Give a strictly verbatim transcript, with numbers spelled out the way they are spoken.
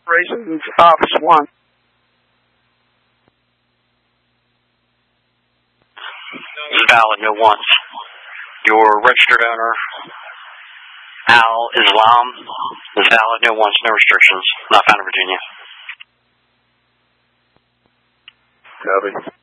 Operations Office one. This is valid, no once. Your registered owner, Al Islam, is valid, no once, no restrictions. Not found in Virginia. Copy.